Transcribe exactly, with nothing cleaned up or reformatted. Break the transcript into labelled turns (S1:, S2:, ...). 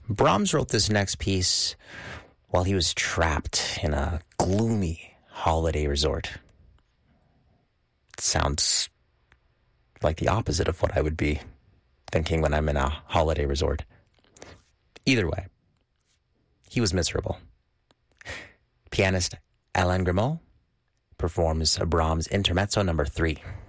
S1: Brahms wrote this next piece while he was trapped in a gloomy holiday resort. It sounds like the opposite of what I would be thinking when I'm in a holiday resort. Either way, he was miserable. Pianist Alain Grimaud performs Brahms Intermezzo number three.